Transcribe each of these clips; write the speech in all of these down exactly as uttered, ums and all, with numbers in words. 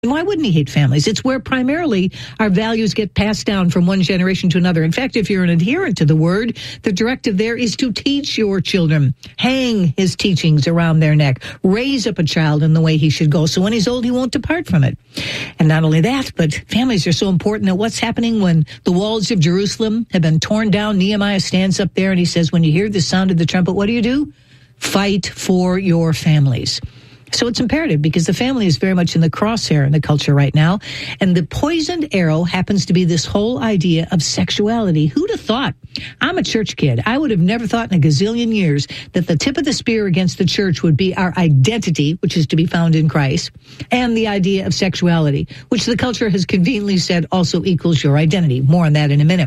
And why wouldn't he hate families? It's where primarily our values get passed down from one generation to another. In fact, if you're an adherent to the word, the directive there is to teach your children. Hang his teachings around their neck. Raise up a child in the way he should go. So when he's old, he won't depart from it. And not only that, but families are so important that what's happening when the walls of Jerusalem have been torn down, Nehemiah stands up there and he says, when you hear the sound of the trumpet, what do you do? Fight for your families. So it's imperative because the family is very much in the crosshair in the culture right now. And the poisoned arrow happens to be this whole idea of sexuality. Who'd have thought? I'm a church kid. I would have never thought in a gazillion years that the tip of the spear against the church would be our identity, which is to be found in Christ, and the idea of sexuality, which the culture has conveniently said also equals your identity. More on that in a minute.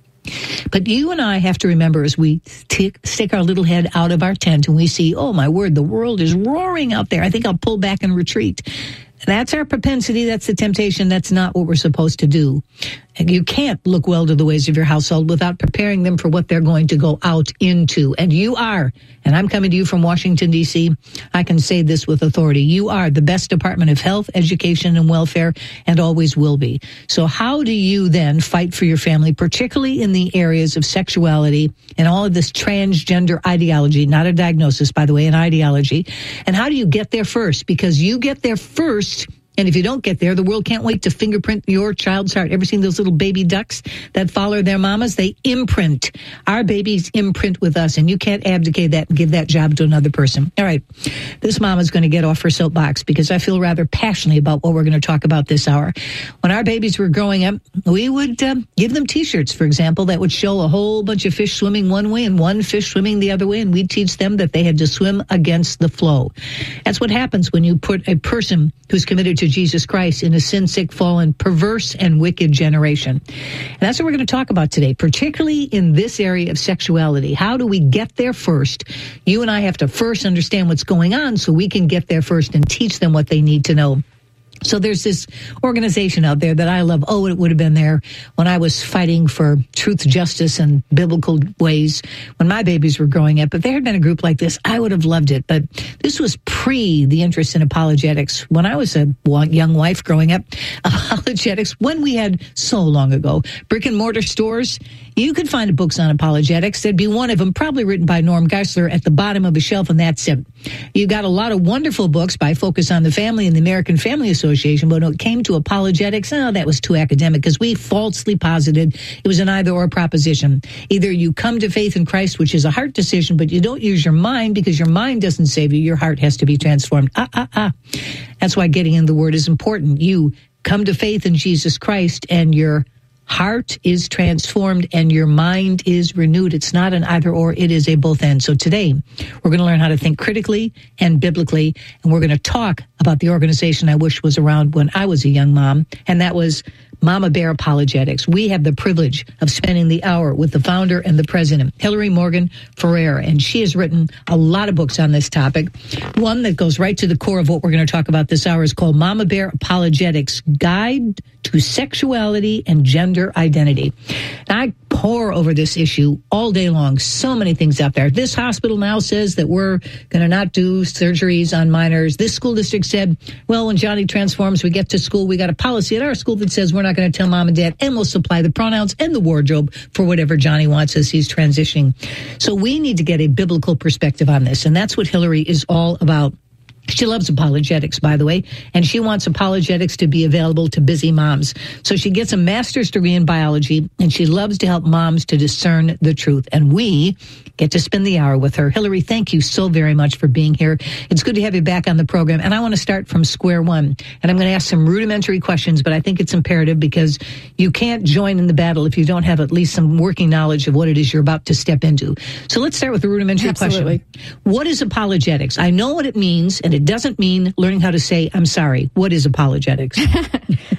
But you and I have to remember as we t- stick our little head out of our tent and we see, oh, my word, the world is roaring out there. I think I'll pull back and retreat. That's our propensity. That's the temptation. That's not what we're supposed to do. And you can't look well to the ways of your household without preparing them for what they're going to go out into. And you are, and I'm coming to you from Washington, D C, I can say this with authority. You are the best Department of Health, Education, and Welfare, and always will be. So how do you then fight for your family, particularly in the areas of sexuality and all of this transgender ideology, not a diagnosis, by the way, an ideology. And how do you get there first? Because you get there first. And if you don't get there, the world can't wait to fingerprint your child's heart. Ever seen those little baby ducks that follow their mamas? They imprint. Our babies imprint with us, and you can't abdicate that and give that job to another person. All right, this mama's going to get off her soapbox because I feel rather passionately about what we're going to talk about this hour. When our babies were growing up, we would um, give them T-shirts, for example, that would show a whole bunch of fish swimming one way and one fish swimming the other way, and we'd teach them that they had to swim against the flow. That's what happens when you put a person who's committed to Jesus Christ in a sin-sick, fallen, perverse, and wicked generation. And that's what we're going to talk about today, particularly in this area of sexuality. How do we get there first? You and I have to first understand what's going on so we can get there first and teach them what they need to know. So there's this organization out there that I love. Oh, it would have been there when I was fighting for truth, justice, and biblical ways when my babies were growing up. If there had been a group like this, I would have loved it. But this was pre the interest in apologetics. When I was a young wife growing up, apologetics, when we had so long ago, brick and mortar stores, you could find books on apologetics. There'd be one of them, probably written by Norm Geisler, at the bottom of a shelf, and that's it. You got a lot of wonderful books by Focus on the Family and the American Family Association, but when it came to apologetics, oh, that was too academic because we falsely posited it was an either-or proposition. Either you come to faith in Christ, which is a heart decision, but you don't use your mind because your mind doesn't save you. Your heart has to be transformed. Ah, ah, ah. That's why getting in the Word is important. You come to faith in Jesus Christ and your heart is transformed and your mind is renewed. It's not an either or, it is a both and. So today we're going to learn how to think critically and biblically, and we're going to talk about the organization I wish was around when I was a young mom, and that was Mama Bear Apologetics. We have the privilege of spending the hour with the founder and the president, Hillary Morgan Ferrer, and she has written a lot of books on this topic. One that goes right to the core of what we're going to talk about this hour is called Mama Bear Apologetics, Guide to Sexuality and Gender Identity. And I pore over this issue all day long. So many things out there. This hospital now says that we're going to not do surgeries on minors. This school district said, well, when Johnny transforms, we get to school, we got a policy at our school that says we're not going to tell mom and dad, and we'll supply the pronouns and the wardrobe for whatever Johnny wants as he's transitioning. So we need to get a biblical perspective on this, and that's what Hillary is all about. She loves apologetics, by the way, and she wants apologetics to be available to busy moms. So she gets a master's degree in biology, and she loves to help moms to discern the truth. And we get to spend the hour with her. Hillary, thank you so very much for being here. It's good to have you back on the program. And I want to start from square one. And I'm going to ask some rudimentary questions, but I think it's imperative because you can't join in the battle if you don't have at least some working knowledge of what it is you're about to step into. So let's start with the rudimentary Absolutely. question. What is apologetics? I know what it means, and it doesn't mean learning how to say, I'm sorry. What is apologetics?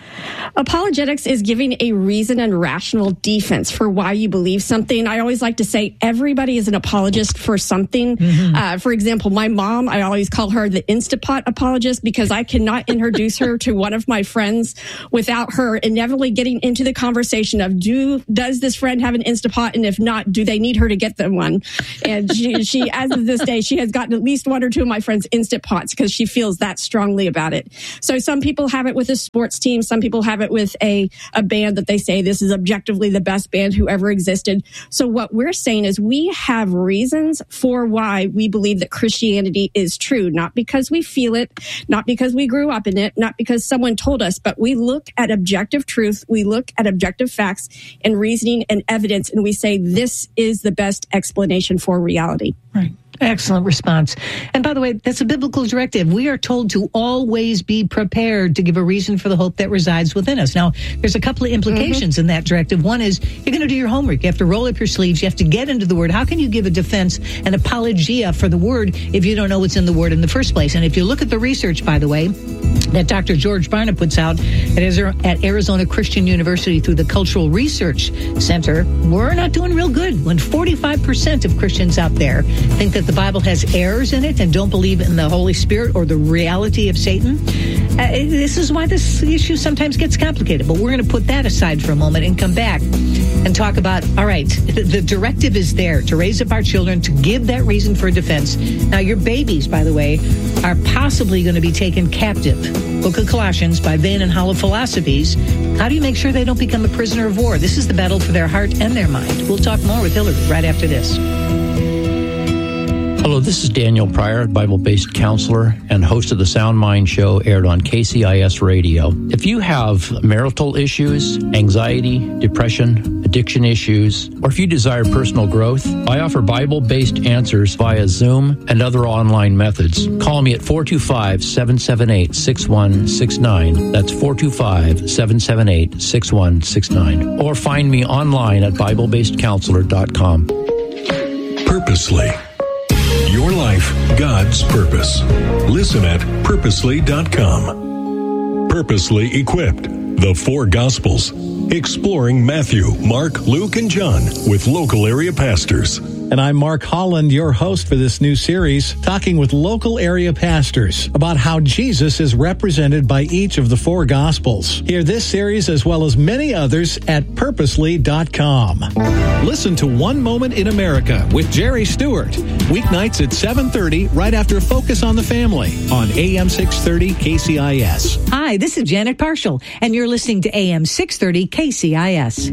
Apologetics is giving a reason and rational defense for why you believe something. I always like to say everybody is an apologist for something. Mm-hmm. Uh, for example, my mom, I always call her the Instapot apologist because I cannot introduce her to one of my friends without her inevitably getting into the conversation of do does this friend have an Instapot, and if not, do they need her to get them one? And she, she as of this day, she has gotten at least one or two of my friends Instant Pots because she feels that strongly about it. So some people have it with a sports team, some people have it with a, a band that they say this is objectively the best band who ever existed. So what we're saying is we have reasons for why we believe that Christianity is true, not because we feel it, not because we grew up in it, not because someone told us, but we look at objective truth, we look at objective facts and reasoning and evidence, and we say this is the best explanation for reality. Right. Excellent response. And by the way, that's a biblical directive. We are told to always be prepared to give a reason for the hope that resides within us. Now, there's a couple of implications mm-hmm. in that directive. One is you're going to do your homework. You have to roll up your sleeves. You have to get into the Word. How can you give a defense, an apologia for the Word if you don't know what's in the Word in the first place? And if you look at the research, by the way, that Doctor George Barna puts out at Arizona Christian University through the Cultural Research Center, we're not doing real good when forty-five percent of Christians out there think that the Bible has errors in it and don't believe in the Holy Spirit or the reality of Satan. Uh, this is why this issue sometimes gets complicated. But we're going to put that aside for a moment and come back and talk about, all right, the, the directive is there to raise up our children, to give that reason for defense. Now, your babies, by the way, are possibly going to be taken captive. Book of Colossians, by vain and hollow philosophies. How do you make sure they don't become a prisoner of war? This is the battle for their heart and their mind. We'll talk more with Hillary right after this. Hello, this is Daniel Pryor, Bible-based counselor and host of the Sound Mind Show, aired on K C I S Radio. If you have marital issues, anxiety, depression, addiction issues, or if you desire personal growth, I offer Bible-based answers via Zoom and other online methods. Call me at four two five, seven seven eight, six one six nine. That's four two five, seven seven eight, six one six nine. Or find me online at Bible Based Counselor dot com. Purposely. Your life, God's purpose. Listen at purposely dot com. Purposely Equipped, the four Gospels. Exploring Matthew, Mark, Luke, and John with local area pastors. And I'm Mark Holland, your host for this new series, talking with local area pastors about how Jesus is represented by each of the four Gospels. Hear this series as well as many others at purposely dot com. Listen to One Moment in America with Jerry Stewart, weeknights at seven thirty right after Focus on the Family on A M six thirty K C I S. Hi, this is Janet Parshall, and you're listening to A M six thirty K C I S.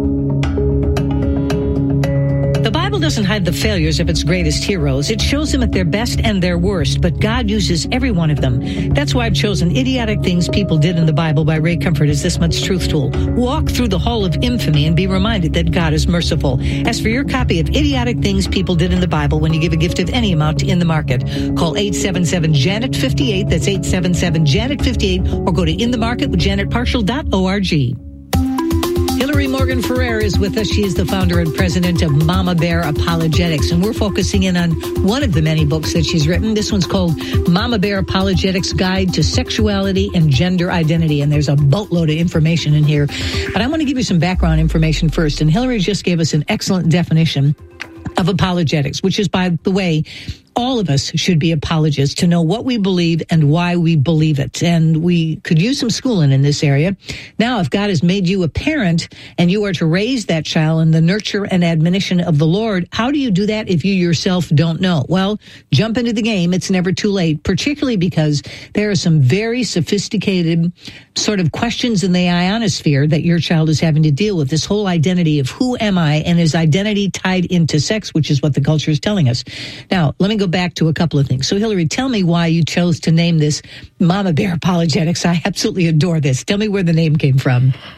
The Bible doesn't hide the failures of its greatest heroes. It shows them at their best and their worst, but God uses every one of them. That's why I've chosen Idiotic Things People Did in the Bible by Ray Comfort as this month's truth tool. Walk through the hall of infamy and be reminded that God is merciful. As for your copy of Idiotic Things People Did in the Bible when you give a gift of any amount in the market, call eight seven seven, Janet fifty-eight. That's eight seven seven, Janet fifty-eight, or go to in the market with janet parshall dot org. Hillary Morgan Ferrer is with us. She is the founder and president of Mama Bear Apologetics, and we're focusing in on one of the many books that she's written. This one's called Mama Bear Apologetics Guide to Sexuality and Gender Identity, and there's a boatload of information in here. But I want to give you some background information first, and Hillary just gave us an excellent definition of apologetics, which is, by the way, all of us should be apologists to know what we believe and why we believe it. And we could use some schooling in this area. Now, if God has made you a parent and you are to raise that child in the nurture and admonition of the Lord, how do you do that if you yourself don't know? Well, jump into the game. It's never too late, particularly because there are some very sophisticated sort of questions in the ionosphere that your child is having to deal with. This whole identity of who am I, and is identity tied into sex, which is what the culture is telling us. Now, let me go back to a couple of things. So, Hillary, tell me why you chose to name this Mama Bear Apologetics. I absolutely adore this. Tell me where the name came from.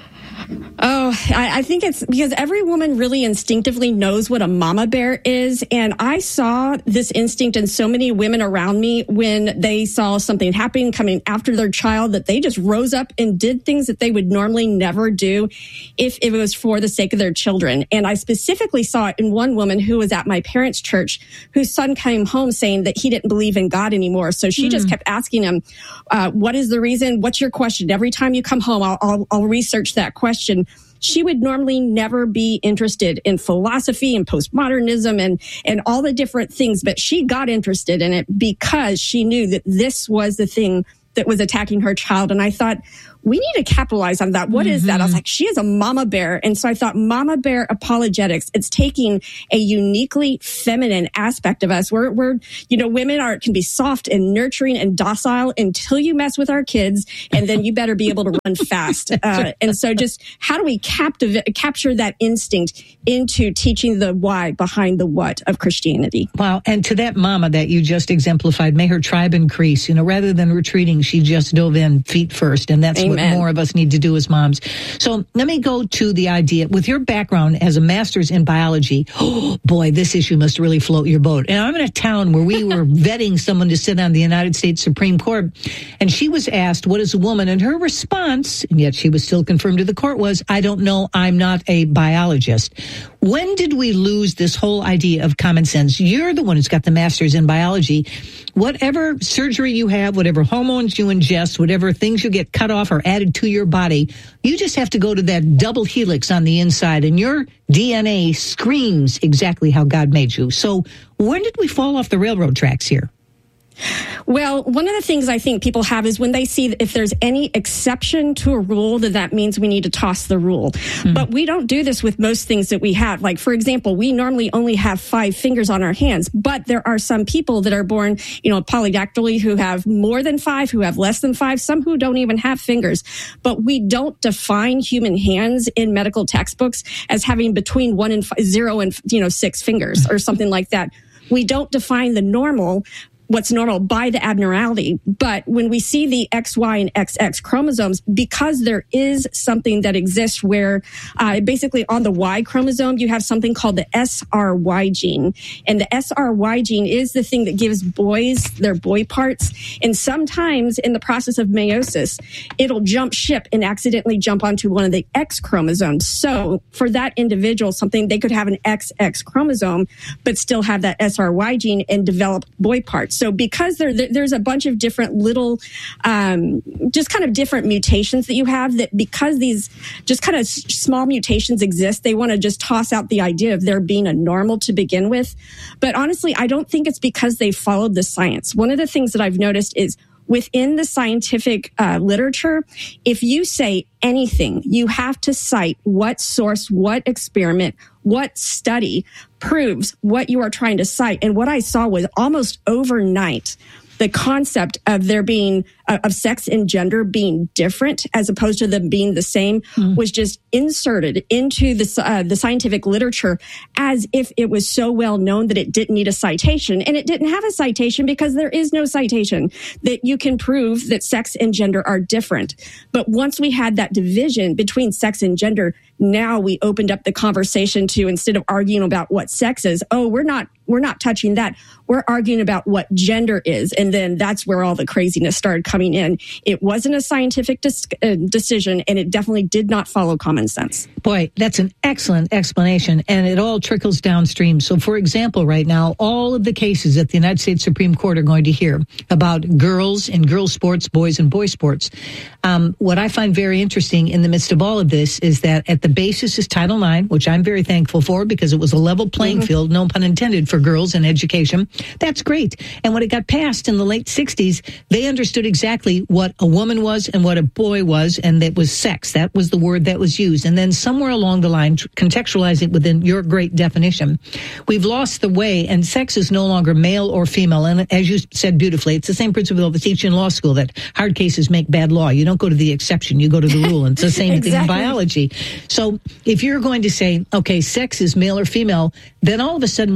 Oh, I, I think it's because every woman really instinctively knows what a mama bear is. And I saw this instinct in so many women around me when they saw something happening coming after their child, that they just rose up and did things that they would normally never do if it was for the sake of their children. And I specifically saw it in one woman who was at my parents' church, whose son came home saying that he didn't believe in God anymore. So she mm. just kept asking him, uh, what is the reason? What's your question? Every time you come home, I'll, I'll, I'll research that question. She would normally never be interested in philosophy and postmodernism and, and all the different things, but she got interested in it because she knew that this was the thing that was attacking her child. And I thought, we need to capitalize on that. What mm-hmm. is that? I was like, she is a mama bear. And so I thought mama bear apologetics, it's taking a uniquely feminine aspect of us. We're, we're, you know, women are, can be soft and nurturing and docile until you mess with our kids. And then you better be able to run fast. Uh, and so just how do we captivate, capture that instinct into teaching the why behind the what of Christianity? Wow. And to that mama that you just exemplified, may her tribe increase. You know, rather than retreating, she just dove in feet first. And that's Amen. What more of us need to do as moms. So let me go to the idea. With your background as a master's in biology, oh boy, this issue must really float your boat. And I'm in a town where we were vetting someone to sit on the United States Supreme Court, and she was asked, what is a woman? And her response, and yet she was still confirmed to the court, was, I don't know, I'm not a biologist. When did we lose this whole idea of common sense? You're the one who's got the master's in biology. Whatever surgery you have, whatever hormones you ingest, whatever things you get cut off or added to your body, you just have to go to that double helix on the inside, and your D N A screams exactly how God made you. So when did we fall off the railroad tracks here? Well, one of the things I think people have is when they see that if there's any exception to a rule, then that means we need to toss the rule. Mm. But we don't do this with most things that we have. Like, for example, we normally only have five fingers on our hands, but there are some people that are born, you know, polydactyly who have more than five, who have less than five, some who don't even have fingers. But we don't define human hands in medical textbooks as having between one and five, zero and, you know, six fingers or something like that. We don't define the normal what's normal by the abnormality. But when we see the X Y and X X chromosomes, because there is something that exists where uh, basically on the Y chromosome, you have something called the S R Y gene. And the S R Y gene is the thing that gives boys their boy parts. And sometimes in the process of meiosis, it'll jump ship and accidentally jump onto one of the X chromosomes. So for that individual, something they could have an X X chromosome, but still have that S R Y gene and develop boy parts. So because there, there's a bunch of different little, um, just kind of different mutations that you have, that because these just kind of small mutations exist, they want to just toss out the idea of there being a normal to begin with. But honestly, I don't think it's because they followed the science. One of the things that I've noticed is within the scientific uh, literature, if you say anything, you have to cite what source, what experiment, what study proves what you are trying to cite. And what I saw was almost overnight, the concept of there being uh, of sex and gender being different as opposed to them being the same mm. was just inserted into the uh, the scientific literature as if it was so well known that it didn't need a citation. And it didn't have a citation because there is no citation that you can prove that sex and gender are different. But once we had that division between sex and gender, now we opened up the conversation to, instead of arguing about what sex is, oh, we're not we're not touching that. We're arguing about what gender is. And then that's where all the craziness started coming in. It wasn't a scientific dis- uh, decision, and it definitely did not follow common sense. Boy, that's an excellent explanation, and it all trickles downstream. So, for example, right now, all of the cases that the United States Supreme Court are going to hear about girls and girls sports, boys and boy sports, um, what I find very interesting in the midst of all of this is that at the basis is Title nine, which I'm very thankful for because it was a level playing mm-hmm. field, no pun intended, for girls in education. That's great. And when it got passed in the late sixties, they understood exactly what a woman was and what a boy was, and that was sex. That was the word that was used. And then somewhere along the line, contextualize it within your great definition, we've lost the way, and sex is no longer male or female. And as you said beautifully, it's the same principle that teach in law school, that hard cases make bad law. You don't go to the exception, you go to the rule. And it's the same exactly. thing in biology. So if you're going to say, okay, sex is male or female, then all of a sudden when the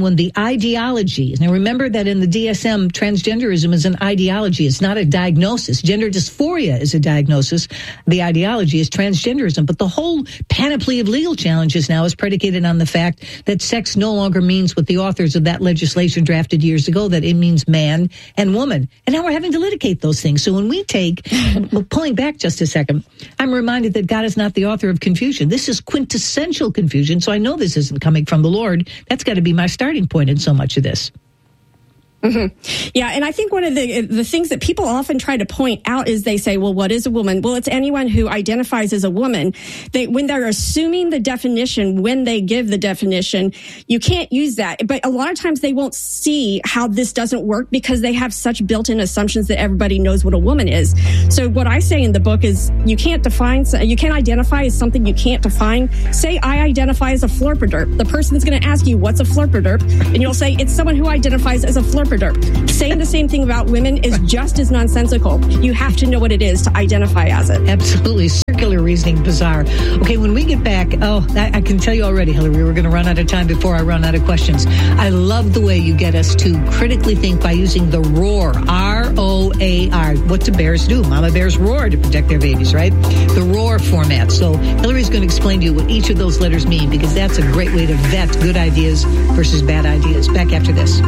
ideology. Now, remember that in the D S M, transgenderism is an ideology. It's not a diagnosis. Gender dysphoria is a diagnosis. The ideology is transgenderism. But the whole panoply of legal challenges now is predicated on the fact that sex no longer means what the authors of that legislation drafted years ago, that it means man and woman. And now we're having to litigate those things. So when we take, well, pulling back just a second, I'm reminded that God is not the author of confusion. This is quintessential confusion. So I know this isn't coming from the Lord. That's got to be my starting point in so much of this. Mm-hmm. Yeah, and I think one of the the things that people often try to point out is they say, well, what is a woman? Well, it's anyone who identifies as a woman. They, when they're assuming the definition, when they give the definition, you can't use that. But a lot of times they won't see how this doesn't work because they have such built-in assumptions that everybody knows what a woman is. So what I say in the book is you can't define, you can't identify as something you can't define. Say I identify as a flurperderp. The person's going to ask you, what's a flurperderp? And you'll say, it's someone who identifies as a flurperderp. Saying the same thing about women is just as nonsensical. You have to know what it is to identify as it. Absolutely. Circular reasoning, bizarre. Okay, when we get back, oh, I, I can tell you already, Hillary, we're going to run out of time before I run out of questions. I love the way you get us to critically think by using the ROAR, R O A R. What do bears do? Mama bears roar to protect their babies, right? The ROAR format. So Hillary's going to explain to you what each of those letters mean, because that's a great way to vet good ideas versus bad ideas. Back after this.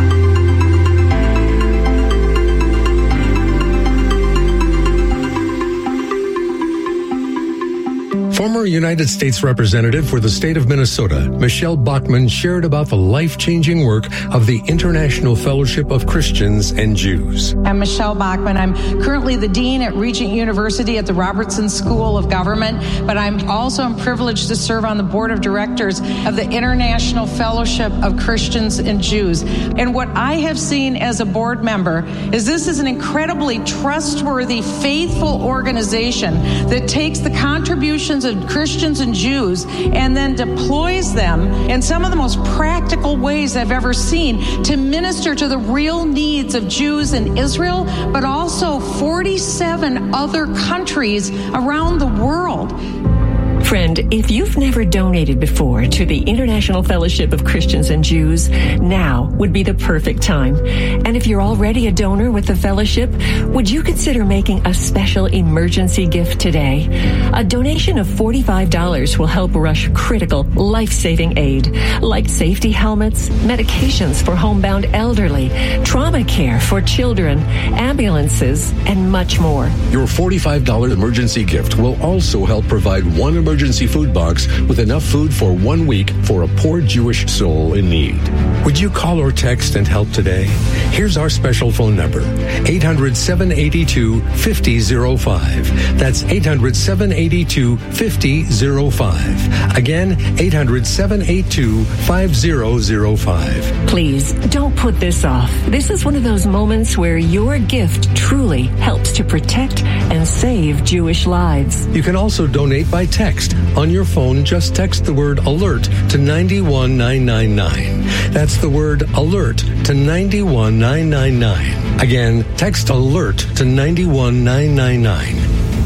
Former United States Representative for the state of Minnesota, Michelle Bachmann, shared about the life-changing work of the International Fellowship of Christians and Jews. I'm Michelle Bachmann. I'm currently the dean at Regent University at the Robertson School of Government, but I'm also privileged to serve on the board of directors of the International Fellowship of Christians and Jews. And what I have seen as a board member is this is an incredibly trustworthy, faithful organization that takes the contributions of Christians and Jews and then deploys them in some of the most practical ways I've ever seen to minister to the real needs of Jews in Israel, but also forty-seven other countries around the world. Friend, if you've never donated before to the International Fellowship of Christians and Jews, now would be the perfect time. And if you're already a donor with the fellowship, would you consider making a special emergency gift today? A donation of forty-five dollars will help rush critical, life-saving aid, like safety helmets, medications for homebound elderly, trauma care for children, ambulances, and much more. Your forty-five dollars emergency gift will also help provide one emergency emergency food box with enough food for one week for a poor Jewish soul in need. Would you call or text and help today? Here's our special phone number, eight hundred, seven eight two, five oh zero five. That's eight hundred, seven eight two, five oh zero five. Again, eight hundred, seven eight two, five oh zero five. Please, don't put this off. This is one of those moments where your gift truly helps to protect and save Jewish lives. You can also donate by text. On your phone, just text the word ALERT to nine one nine nine nine. That's the word ALERT to nine one nine nine nine. Again, text ALERT to nine one nine nine nine.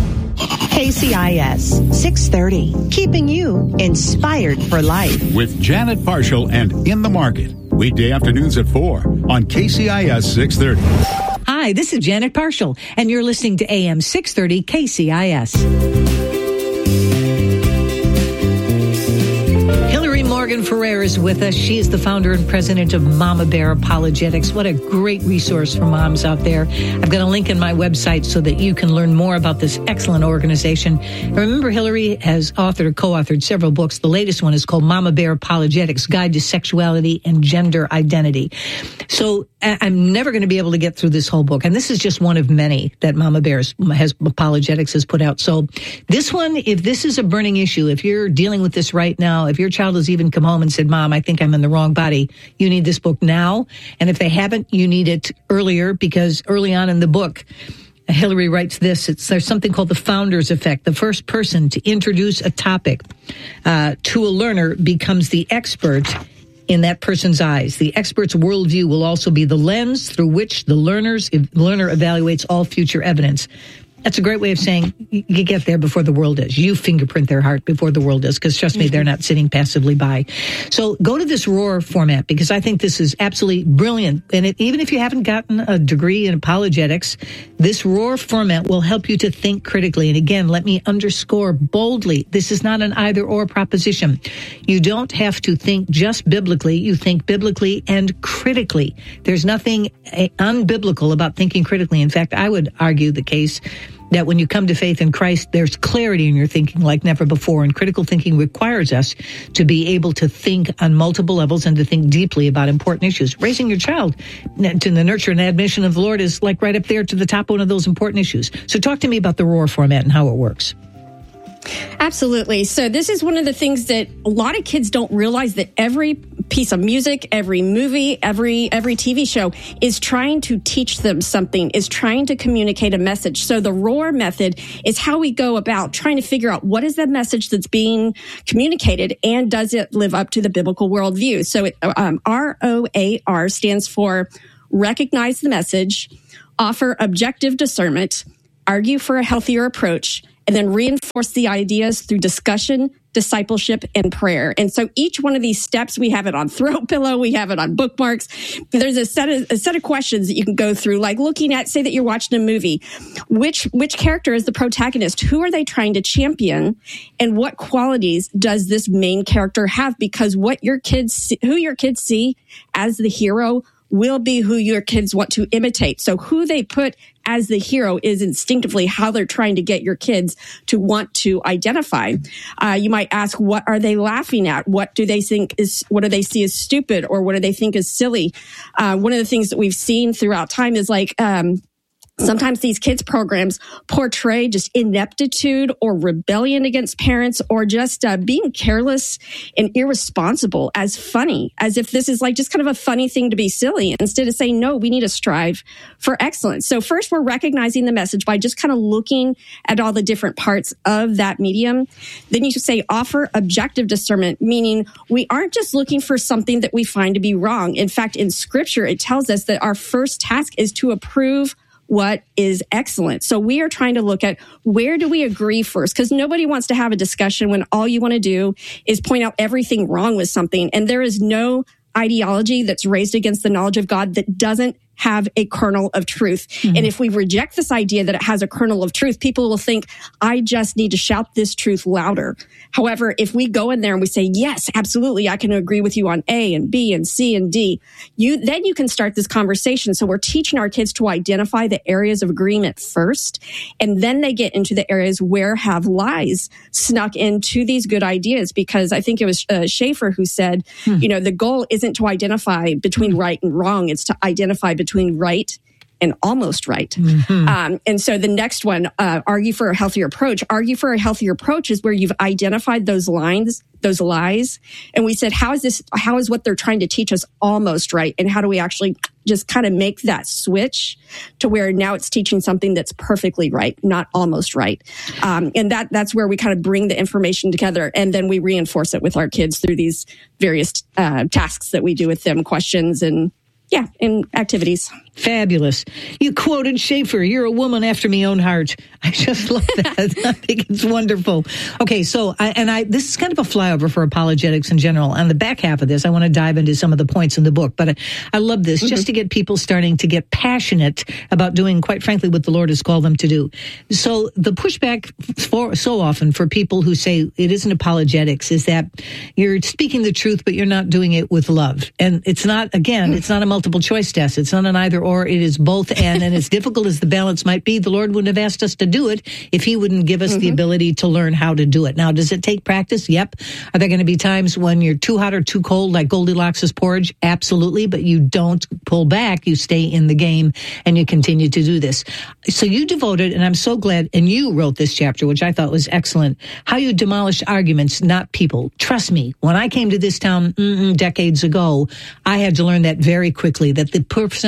K C I S six thirty, keeping you inspired for life. With Janet Parshall and In the Market, weekday afternoons at four on K C I S six thirty. Hi, this is Janet Parshall, and you're listening to A M six thirty K C I S. Morgan Ferrer is with us. She is the founder and president of Mama Bear Apologetics. What a great resource for moms out there. I've got a link in my website so that you can learn more about this excellent organization. And remember, Hillary has authored or co-authored several books. The latest one is called Mama Bear Apologetics, Guide to Sexuality and Gender Identity. So I'm never going to be able to get through this whole book. And this is just one of many that Mama Bear's has Apologetics has put out. So this one, if this is a burning issue, if you're dealing with this right now, if your child has even come home and said, Mom, I think I'm in the wrong body, you need this book now. And if they haven't, you need it earlier, because early on in the book, Hillary writes this. It's, there's something called the founder's effect. The first person to introduce a topic uh, to a learner becomes the expert in that person's eyes. The expert's worldview will also be the lens through which the learner's learner evaluates all future evidence. That's a great way of saying you get there before the world is. You fingerprint their heart before the world is, because trust me, they're not sitting passively by. So go to this ROAR format, because I think this is absolutely brilliant. And it, even if you haven't gotten a degree in apologetics, this ROAR format will help you to think critically. And again, let me underscore boldly, this is not an either or proposition. You don't have to think just biblically. You think biblically and critically. There's nothing unbiblical about thinking critically. In fact, I would argue the case that when you come to faith in Christ, there's clarity in your thinking like never before. And critical thinking requires us to be able to think on multiple levels and to think deeply about important issues. Raising your child to the nurture and admonition of the Lord is like right up there to the top of one of those important issues. So talk to me about the ROAR format and how it works. Absolutely. So this is one of the things that a lot of kids don't realize, that every piece of music, every movie, every every T V show is trying to teach them something, is trying to communicate a message. So the ROAR method is how we go about trying to figure out what is the message that's being communicated, and does it live up to the biblical worldview. So it, um, R O A R stands for recognize the message, offer objective discernment, argue for a healthier approach, and then reinforce the ideas through discussion, discipleship, and prayer. And so each one of these steps, we have it on throat pillow, we have it on bookmarks. There's a set of a set of questions that you can go through, like looking at, say that you're watching a movie. Which which character is the protagonist? Who are they trying to champion? And what qualities does this main character have? Because what your kids see, who your kids see as the hero will be who your kids want to imitate. So who they put as the hero is instinctively how they're trying to get your kids to want to identify. Uh, you might ask, what are they laughing at? What do they think is, what do they see as stupid, or what do they think is silly? Uh, one of the things that we've seen throughout time is like, um, sometimes these kids programs portray just ineptitude or rebellion against parents, or just uh, being careless and irresponsible as funny, as if this is like just kind of a funny thing to be silly, instead of saying, no, we need to strive for excellence. So first, we're recognizing the message by just kind of looking at all the different parts of that medium. Then you should say offer objective discernment, meaning we aren't just looking for something that we find to be wrong. In fact, in Scripture, it tells us that our first task is to approve what is excellent. So we are trying to look at, where do we agree first? Because nobody wants to have a discussion when all you want to do is point out everything wrong with something. And there is no ideology that's raised against the knowledge of God that doesn't have a kernel of truth. Mm-hmm. And if we reject this idea that it has a kernel of truth, people will think, I just need to shout this truth louder. However, if we go in there and we say, yes, absolutely, I can agree with you on A and B and C and D, you then you can start this conversation. So we're teaching our kids to identify the areas of agreement first, and then they get into the areas where have lies snuck into these good ideas. Because I think it was uh, Schaeffer who said, mm-hmm. you know, the goal isn't to identify between mm-hmm. right and wrong, it's to identify between between right and almost right. Mm-hmm. Um, and so the next one, uh, argue for a healthier approach. Argue for a healthier approach is where you've identified those lines, those lies. And we said, how is this, how is what they're trying to teach us almost right? And how do we actually just kind of make that switch to where now it's teaching something that's perfectly right, not almost right. Um, and that that's where we kind of bring the information together, and then we reinforce it with our kids through these various uh, tasks that we do with them, questions and Yeah, in activities. Fabulous. You quoted Schaeffer, you're a woman after my own heart. I just love that. I think it's wonderful. Okay, so, I, and I, this is kind of a flyover for apologetics in general. On the back half of this, I want to dive into some of the points in the book, but I, I love this mm-hmm. just to get people starting to get passionate about doing, quite frankly, what the Lord has called them to do. So the pushback for so often for people who say it isn't apologetics is that you're speaking the truth, but you're not doing it with love. And it's not, again, it's not a multiple choice test. It's not an either or, it is both and. And as difficult as the balance might be, the Lord wouldn't have asked us to do it if he wouldn't give us mm-hmm. the ability to learn how to do it. Now, does it take practice? Yep. Are there going to be times when you're too hot or too cold, like Goldilocks' porridge? Absolutely. But you don't pull back. You stay in the game and you continue to do this. So you devoted, and I'm so glad, and you wrote this chapter, which I thought was excellent, how you demolish arguments, not people. Trust me, when I came to this town mm, decades ago, I had to learn that very quickly, that the person on the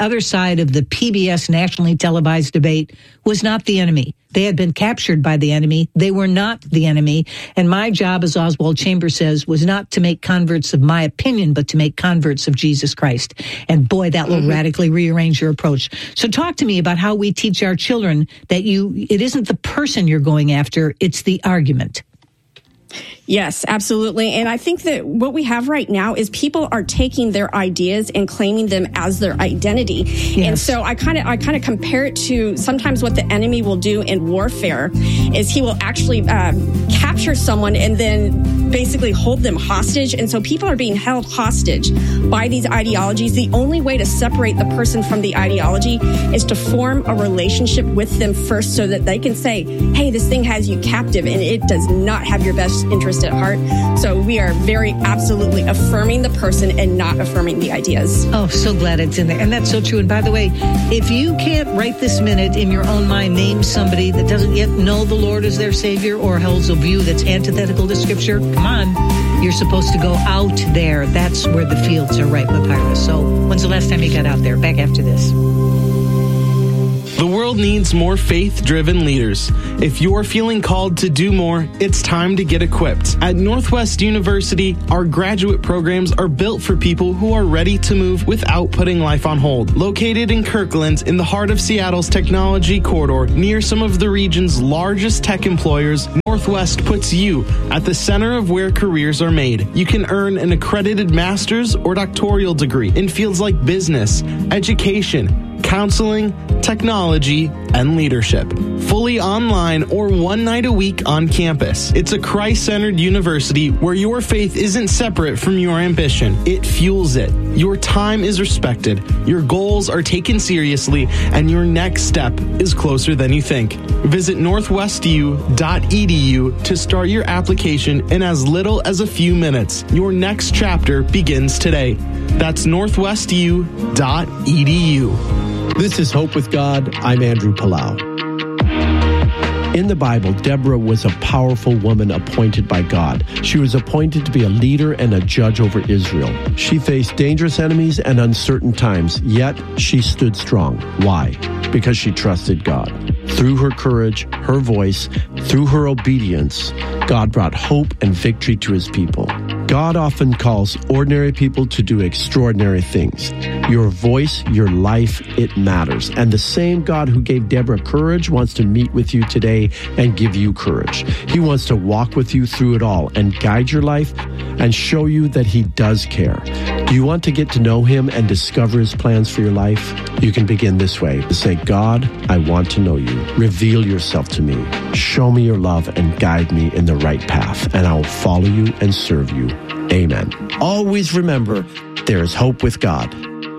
other side of the P B S nationally televised debate was not the enemy. They had been captured by the enemy. They were not the enemy. And my job, as Oswald Chambers says, was not to make converts of my opinion, but to make converts of Jesus Christ. And boy, that will mm-hmm. radically rearrange your approach. So talk to me about how we teach our children that you, it isn't the person you're going after, it's the argument. Yes, absolutely. And I think that what we have right now is people are taking their ideas and claiming them as their identity. Yes. And so I kind of I kind of compare it to sometimes what the enemy will do in warfare is he will actually um, capture someone and then basically hold them hostage. And so people are being held hostage by these ideologies. The only way to separate the person from the ideology is to form a relationship with them first so that they can say, hey, this thing has you captive and it does not have your best interest at heart. So we are very absolutely affirming the person and not affirming the ideas. Oh, so glad it's in there. And that's so true. And by the way, if you can't right this minute in your own mind name somebody that doesn't yet know the Lord as their Savior or holds a view that's antithetical to Scripture, come on. You're supposed to go out there. That's where the fields are ripe with harvest. So when's the last time you got out there? Back after this. The world needs more faith-driven leaders. If you're feeling called to do more, it's time to get equipped. At Northwest University, our graduate programs are built for people who are ready to move without putting life on hold. Located in Kirkland, in the heart of Seattle's technology corridor, near some of the region's largest tech employers, Northwest puts you at the center of where careers are made. You can earn an accredited master's or doctoral degree in fields like business, education, counseling, technology, and leadership. Fully online or one night a week on campus. It's a Christ-centered university where your faith isn't separate from your ambition. It fuels it. Your time is respected, your goals are taken seriously, and your next step is closer than you think. Visit northwest u dot e d u to start your application in as little as a few minutes. Your next chapter begins today. That's northwest u dot e d u. This is Hope with God. I'm Andrew Palau. In the Bible, Deborah was a powerful woman appointed by God. She was appointed to be a leader and a judge over Israel. She faced dangerous enemies and uncertain times, yet she stood strong. Why? Because she trusted God. Through her courage, her voice, through her obedience, God brought hope and victory to his people. God often calls ordinary people to do extraordinary things. Your voice, your life, it matters. And the same God who gave Deborah courage wants to meet with you today and give you courage. He wants to walk with you through it all and guide your life and show you that he does care. Do you want to get to know him and discover his plans for your life? You can begin this way. Say, God, I want to know you. Reveal yourself to me. Show me your love and guide me in the right path, and I will follow you and serve you. Amen. Always remember, there is hope with God.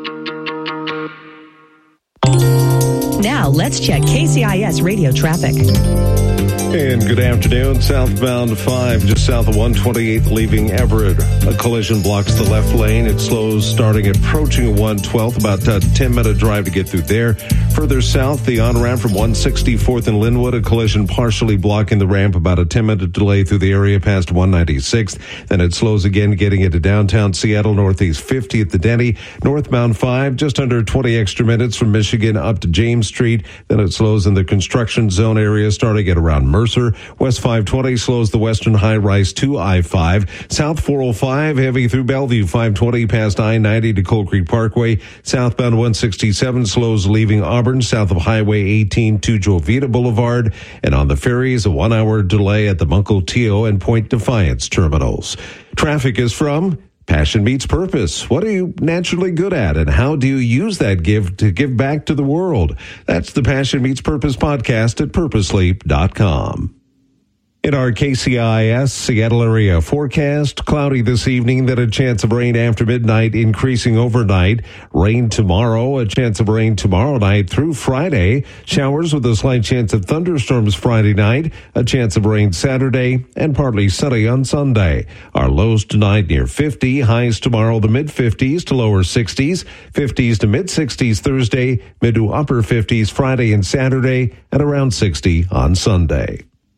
Now let's check K C I S radio traffic. And good afternoon. Southbound five, just south of one twenty-eighth, leaving Everett. A collision blocks the left lane. It slows starting approaching one twelfth, about a ten-minute drive to get through there. Further south, the on-ramp from one sixty-fourth and Linwood, a collision partially blocking the ramp, about a ten-minute delay through the area past one ninety-sixth. Then it slows again, getting into downtown Seattle, northeast fifty at the Denny. Northbound five, just under twenty extra minutes from Michigan up to James Street. Then it slows in the construction zone area, starting at around Mercer. West five twenty slows the western high-rise to I five. South four oh five, heavy through Bellevue, five twenty past I ninety to Coal Creek Parkway. Southbound one sixty-seven slows leaving Auburn, south of Highway eighteen to Jovita Boulevard. And on the ferries, a one-hour delay at the Mukilteo and Point Defiance terminals. Traffic is from Passion Meets Purpose. What are you naturally good at, and how do you use that gift to give back to the world? That's the Passion Meets Purpose podcast at purposely dot com. In our K C I S Seattle area forecast, cloudy this evening, then a chance of rain after midnight, increasing overnight. Rain tomorrow, a chance of rain tomorrow night through Friday. Showers with a slight chance of thunderstorms Friday night, a chance of rain Saturday, and partly sunny on Sunday. Our lows tonight near fifty, highs tomorrow the mid-fifties to lower sixties, fifties to mid-sixties Thursday, mid to upper fifties Friday and Saturday, and around sixty on Sunday.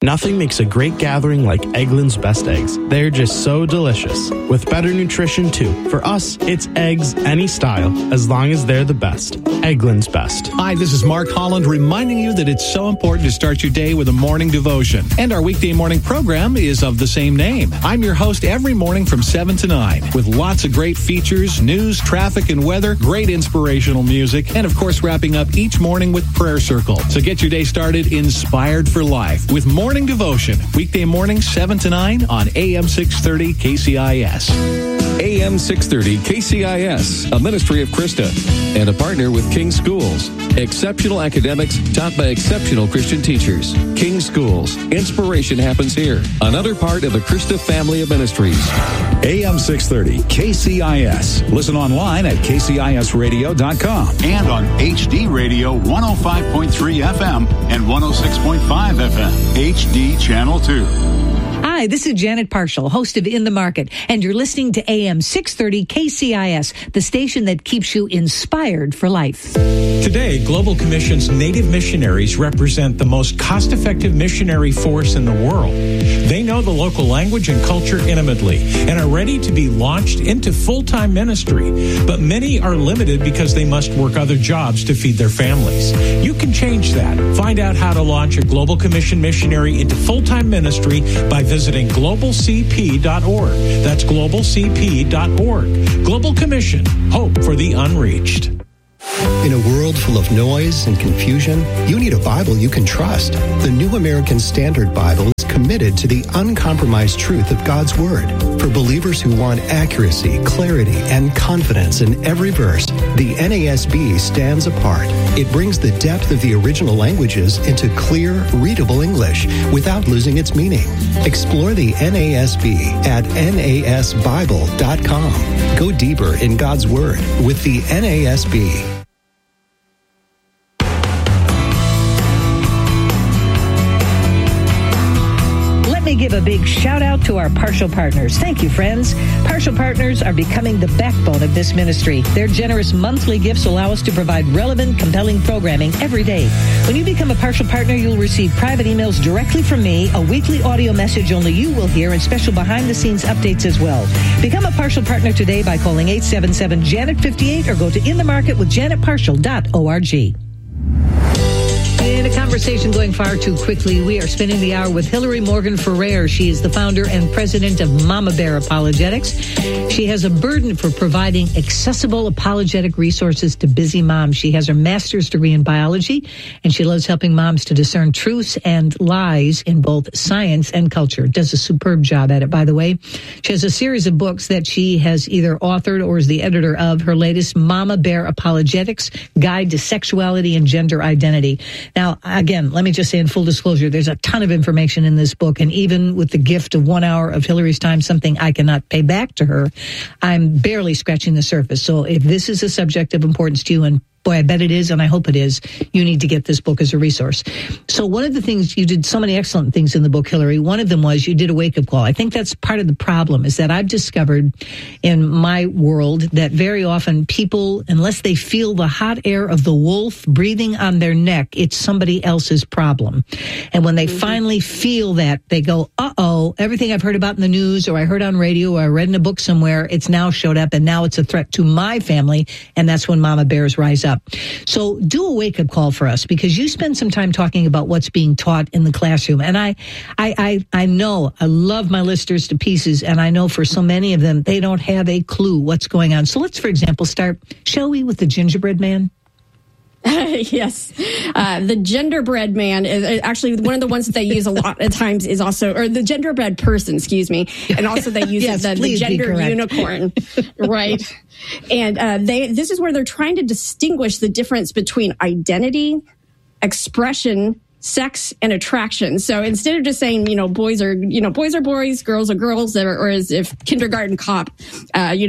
Nothing makes a great gathering like Eggland's Best Eggs. They're just so delicious, with better nutrition too. For us, it's eggs any style, as long as they're the best. Eggland's Best. Hi, this is Mark Holland reminding you that it's so important to start your day with a morning devotion. And our weekday morning program is of the same name. I'm your host every morning from seven to nine, with lots of great features, news, traffic, and weather, great inspirational music, and of course wrapping up each morning with Prayer Circle. So get your day started inspired for life with more Morning Devotion, weekday mornings seven to nine on A M six thirty K C I S. A M six thirty K C I S, a ministry of Krista, and a partner with King Schools. Exceptional academics taught by exceptional Christian teachers. King Schools. Inspiration happens here. Another part of the Krista family of ministries. A M six thirty K C I S. Listen online at K C I S radio dot com and on H D Radio one oh five point three F M and one oh six point five F M. H D Channel two. Hi, this is Janet Parshall, host of In the Market, and you're listening to A M six thirty K C I S, the station that keeps you inspired for life. Today, Global Commission's Native missionaries represent the most cost-effective missionary force in the world. They know the local language and culture intimately and are ready to be launched into full-time ministry. But many are limited because they must work other jobs to feed their families. You can change that. Find out how to launch a Global Commission missionary into full-time ministry by visiting global c p dot org. That's global c p dot org. Global Commission, hope for the unreached. In a world full of noise and confusion, you need a Bible you can trust. The New American Standard Bible is committed to the uncompromised truth of God's Word. For believers who want accuracy, clarity, and confidence in every verse, the N A S B stands apart. It brings the depth of the original languages into clear, readable English without losing its meaning. Explore the N A S B at N A S Bible dot com. Go deeper in God's Word with the N A S B. Give a big shout out to our Partial Partners. Thank you, friends. Partial Partners are becoming the backbone of this ministry. Their generous monthly gifts allow us to provide relevant, compelling programming every day. When you become a Partial Partner, you'll receive private emails directly from me, a weekly audio message only you will hear, and special behind-the-scenes updates as well. Become a Partial Partner today by calling eight seven seven, Janet fifty-eight or go to in the market with janet partial dot org. In a conversation going far too quickly, we are spending the hour with Hillary Morgan Ferrer. She is the founder and president of Mama Bear Apologetics. She has a burden for providing accessible apologetic resources to busy moms. She has her master's degree in biology, and she loves helping moms to discern truths and lies in both science and culture. Does a superb job at it, by the way. She has a series of books that she has either authored or is the editor of. Her latest, Mama Bear Apologetics, Guide to Sexuality and Gender Identity. Now, again, let me just say in full disclosure, there's a ton of information in this book, and even with the gift of one hour of Hillary's time, something I cannot pay back to her, I'm barely scratching the surface. So if this is a subject of importance to you, and boy, I bet it is, and I hope it is, you need to get this book as a resource. So one of the things, you did so many excellent things in the book, Hillary. One of them was you did a wake-up call. I think that's part of the problem, is that I've discovered in my world that very often people, unless they feel the hot air of the wolf breathing on their neck, it's somebody else's problem. And when they mm-hmm. finally feel that, they go, uh-oh, everything I've heard about in the news, or I heard on radio, or I read in a book somewhere, it's now showed up, and now it's a threat to my family, and that's when mama bears rise up. So do a wake-up call for us, because you spend some time talking about what's being taught in the classroom. And I, I, I, I know, I love my listeners to pieces, and I know for so many of them, they don't have a clue what's going on. So let's, for example, start, shall we, with the gingerbread man? Yes. Uh, the genderbread man is actually one of the ones that they use a lot of times is also, or the genderbread person, excuse me. And also they use yes, the, the gender unicorn, right? And uh, they, this is where they're trying to distinguish the difference between identity, expression, sex, and attraction. So instead of just saying, you know, boys are, you know, boys are boys, girls are girls, or, or as if kindergarten cop, uh, you know,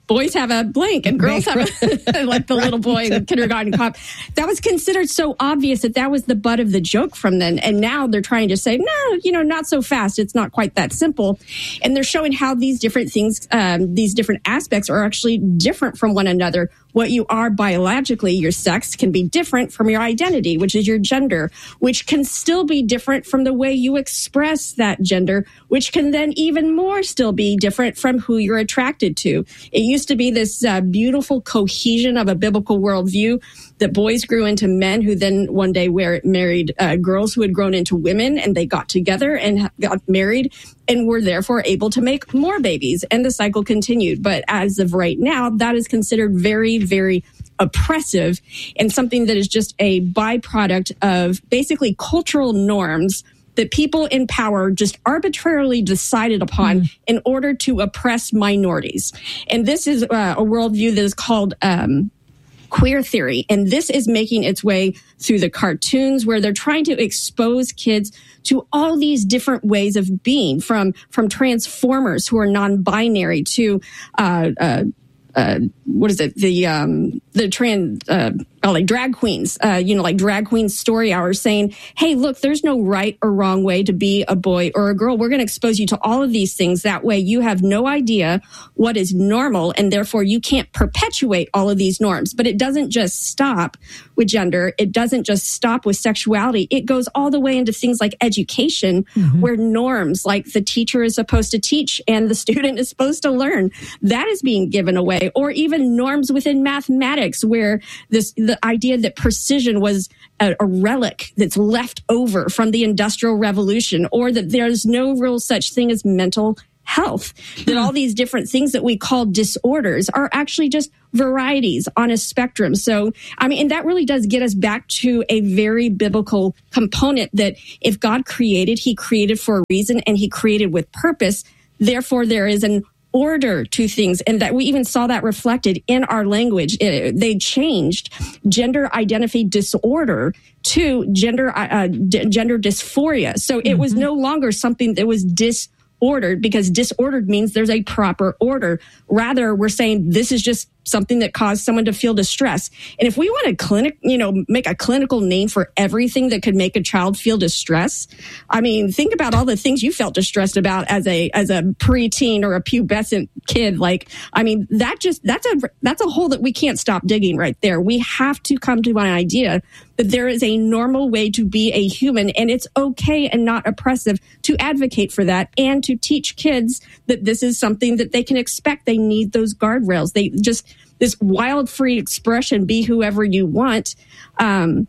boys have a blank and girls have a, like the little boy in the kindergarten cop. That was considered so obvious that that was the butt of the joke from then. And now they're trying to say, no, you know, not so fast. It's not quite that simple. And they're showing how these different things, um, these different aspects are actually different from one another. What you are biologically, your sex, can be different from your identity, which is your gender, which can still be different from the way you express that gender, which can then even more still be different from who you're attracted to. It used to be this uh, beautiful cohesion of a biblical worldview that boys grew into men who then one day were married uh, girls who had grown into women, and they got together and got married and were therefore able to make more babies. And the cycle continued. But as of right now, that is considered very, very oppressive and something that is just a byproduct of basically cultural norms that people in power just arbitrarily decided upon mm. in order to oppress minorities. And this is uh, a worldview that is called um, queer theory. And this is making its way through the cartoons where they're trying to expose kids to all these different ways of being, from from transformers who are non-binary to uh, uh, uh, what is it? The um, the trans uh, oh, like drag queens, uh, you know, like drag queen story hours saying, hey, look, there's no right or wrong way to be a boy or a girl. We're going to expose you to all of these things. That way you have no idea what is normal, and therefore you can't perpetuate all of these norms. But it doesn't just stop with gender. It doesn't just stop with sexuality. It goes all the way into things like education, mm-hmm. where norms like the teacher is supposed to teach and the student is supposed to learn, that is being given away. Or even norms within mathematics, where this the idea that precision was a, a relic that's left over from the Industrial Revolution, or that there's no real such thing as mental health, that all these different things that we call disorders are actually just varieties on a spectrum. So, I mean, and that really does get us back to a very biblical component that if God created, he created for a reason and he created with purpose. Therefore, there is an order to things, and that we even saw that reflected in our language. It, they changed gender identity disorder to gender uh, d- gender dysphoria. So it mm-hmm. was no longer something that was disordered, because disordered means there's a proper order. Rather, we're saying this is just something that caused someone to feel distress. And if we want to clinic, you know, make a clinical name for everything that could make a child feel distress, I mean, think about all the things you felt distressed about as a as a preteen or a pubescent kid. Like, I mean, that just that's a that's a hole that we can't stop digging right there. We have to come to an idea that there is a normal way to be a human, and it's okay and not oppressive to advocate for that and to teach kids that this is something that they can expect. They need those guardrails. They just this wild, free expression, be whoever you want. Um,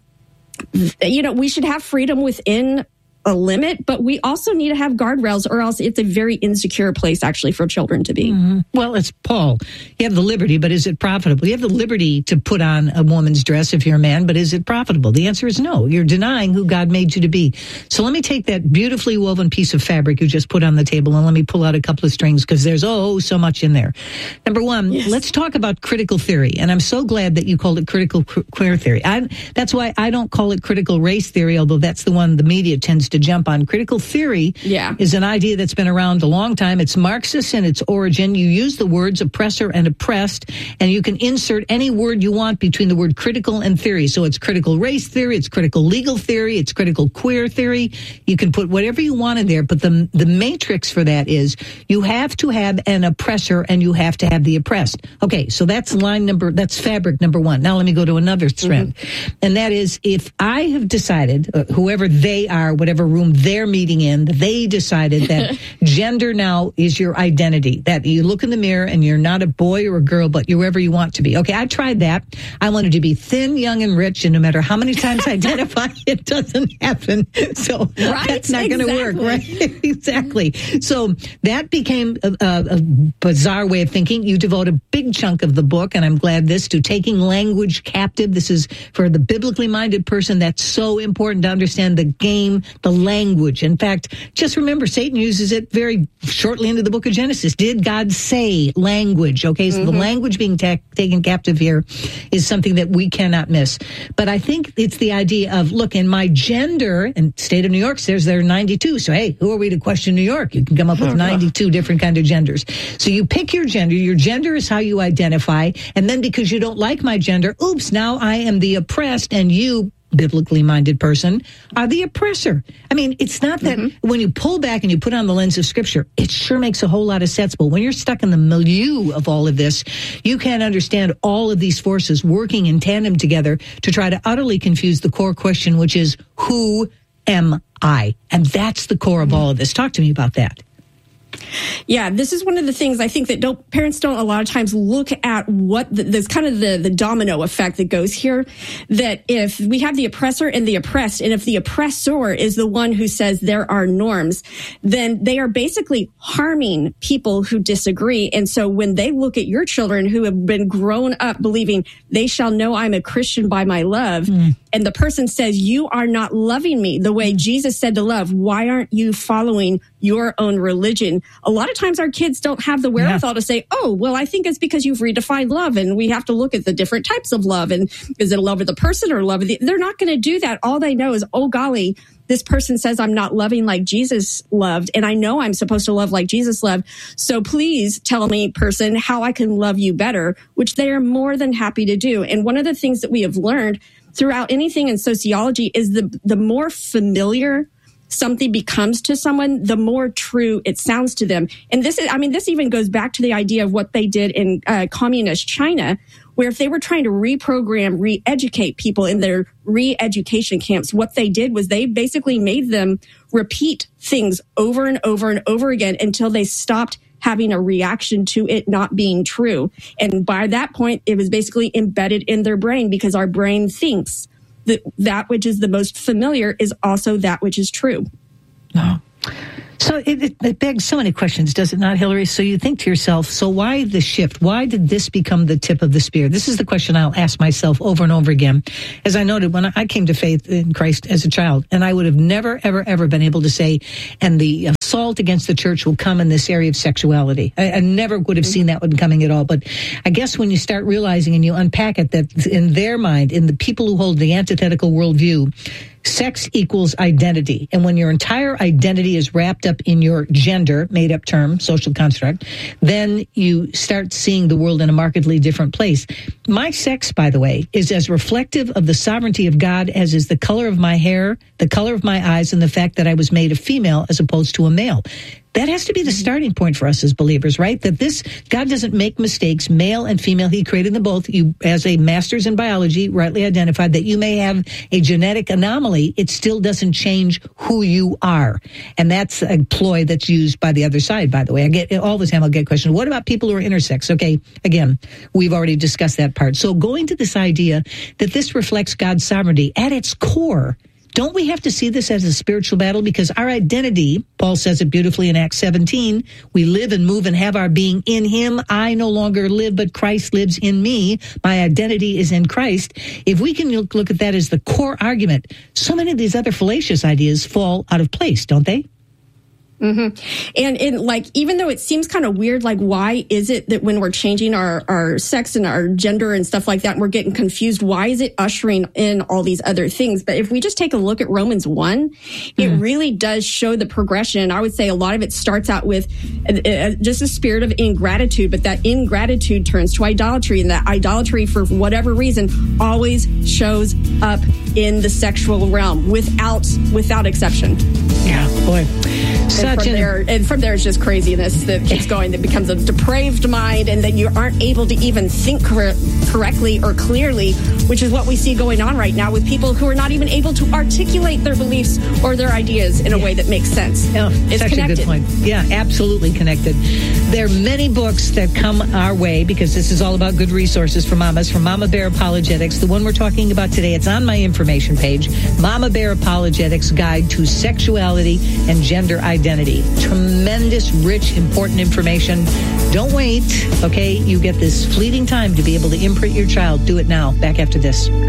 you know, we should have freedom within a limit, but we also need to have guardrails, or else it's a very insecure place actually for children to be. Mm-hmm. Well, it's Paul. You have the liberty, but is it profitable? You have the liberty to put on a woman's dress if you're a man, but is it profitable? The answer is no. You're denying who God made you to be. So let me take that beautifully woven piece of fabric you just put on the table, and let me pull out a couple of strings, because there's oh so much in there. Number one, yes. Let's talk about critical theory, and I'm so glad that you called it critical queer theory. I, that's why I don't call it critical race theory, although that's the one the media tends to jump on. Critical theory yeah. is an idea that's been around a long time. It's Marxist in its origin. You use the words oppressor and oppressed, and you can insert any word you want between the word critical and theory. So it's critical race theory, it's critical legal theory, it's critical queer theory. You can put whatever you want in there, but the the matrix for that is you have to have an oppressor and you have to have the oppressed. Okay, so that's line number, that's fabric number one. Now let me go to another thread, mm-hmm. and that is, if I have decided, uh, whoever they are, whatever room they're meeting in, they decided that gender now is your identity, that you look in the mirror and you're not a boy or a girl, but you're whoever you want to be. Okay, I tried that. I wanted to be thin, young, and rich, and no matter how many times I identify, it doesn't happen. So right? that's not going to work, right? Exactly. So that became a, a, a bizarre way of thinking. You devote a big chunk of the book, and I'm glad this, to taking language captive. This is for the biblically minded person. That's so important to understand the game the language. In fact, just remember, Satan uses it very shortly into the book of Genesis. Did God say language? Okay, so mm-hmm. the language being ta- taken captive here is something that we cannot miss. But I think it's the idea of, look, in my gender, and state of New York says there are ninety-two. So, hey, who are we to question New York? You can come up with ninety-two different kind of genders. So you pick your gender. Your gender is how you identify. And then because you don't like my gender, oops, now I am the oppressed and you, biblically minded person, are the oppressor. I mean, it's not that mm-hmm. when you pull back and you put on the lens of Scripture, it sure makes a whole lot of sense. But when you're stuck in the milieu of all of this, you can't understand all of these forces working in tandem together to try to utterly confuse the core question, which is, who am I? And that's the core of all of this. Talk to me about that. Yeah, this is one of the things I think that don't, parents don't a lot of times look at what the, there's kind of the, the domino effect that goes here, that if we have the oppressor and the oppressed, and if the oppressor is the one who says there are norms, then they are basically harming people who disagree. And so when they look at your children who have been grown up believing they shall know I'm a Christian by my love, mm. and the person says, you are not loving me the way Jesus said to love, why aren't you following your own religion? A lot of times our kids don't have the wherewithal yeah. to say, oh, well, I think it's because you've redefined love and we have to look at the different types of love. And is it a love of the person or love of the, they're not going to do that. All they know is, oh, golly, this person says I'm not loving like Jesus loved. And I know I'm supposed to love like Jesus loved. So please tell me, person, how I can love you better, which they are more than happy to do. And one of the things that we have learned throughout anything in sociology is the, the more familiar something becomes to someone, the more true it sounds to them. And this is, I mean, this even goes back to the idea of what they did in uh, communist China, where if they were trying to reprogram, re-educate people in their re-education camps, what they did was they basically made them repeat things over and over and over again until they stopped having a reaction to it not being true. And by that point, it was basically embedded in their brain, because our brain thinks that that which is the most familiar is also that which is true. Oh. So it, it, it begs so many questions, does it not, Hillary? So you think to yourself, so why the shift? Why did this become the tip of the spear? This is the question I'll ask myself over and over again. As I noted, when I came to faith in Christ as a child, and I would have never, ever, ever been able to say, and the assault against the church will come in this area of sexuality. I, I never would have seen that one coming at all. But I guess when you start realizing and you unpack it, that in their mind, in the people who hold the antithetical worldview, sex equals identity. And when your entire identity is wrapped up in your gender, made up term, social construct, then you start seeing the world in a markedly different place. My sex, by the way, is as reflective of the sovereignty of God as is the color of my hair, the color of my eyes, and the fact that I was made a female as opposed to a male. That has to be the starting point for us as believers, right? That this, God doesn't make mistakes, male and female. He created them both. You, as a master's in biology, rightly identified that you may have a genetic anomaly. It still doesn't change who you are. And that's a ploy that's used by the other side, by the way. I get all the time I'll get questions. What about people who are intersex? Okay, again, we've already discussed that part. So going to this idea that this reflects God's sovereignty at its core, don't we have to see this as a spiritual battle? Because our identity, Paul says it beautifully in Acts seventeen, we live and move and have our being in him. I no longer live, but Christ lives in me. My identity is in Christ. If we can look, look at that as the core argument, so many of these other fallacious ideas fall out of place, don't they? Mm-hmm. And in like, even though it seems kind of weird, like, why is it that when we're changing our, our sex and our gender and stuff like that, and we're getting confused, why is it ushering in all these other things? But if we just take a look at Romans one, mm-hmm. it really does show the progression. I would say a lot of it starts out with uh, just a spirit of ingratitude, but that ingratitude turns to idolatry, and that idolatry, for whatever reason, always shows up in the sexual realm without, without exception. Yeah, boy. And from, there, and from there, it's just craziness that keeps going. That becomes a depraved mind, and then you aren't able to even think cor- correctly or clearly, which is what we see going on right now with people who are not even able to articulate their beliefs or their ideas in a way that makes sense. Oh, it's such connected. A good point. Yeah, absolutely connected. There are many books that come our way, because this is all about good resources for mamas, from Mama Bear Apologetics. The one we're talking about today, it's on my information page, Mama Bear Apologetics Guide to Sexuality and Gender Identity. Tremendous, rich, important information. Don't wait, okay? You get this fleeting time to be able to imprint your child. Do it now. Back after this.